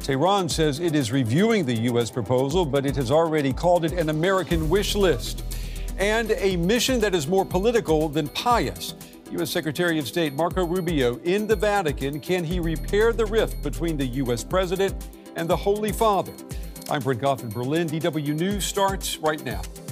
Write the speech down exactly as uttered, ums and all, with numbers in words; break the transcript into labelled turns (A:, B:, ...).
A: Tehran says it is reviewing the U S proposal, but it has already called it an American wish list. And a mission that is more political than pious. U S Secretary of State Marco Rubio in the Vatican. Can he repair the rift between the U S president and the Holy Father? I'm Brent Goff in Berlin. D W News starts right now.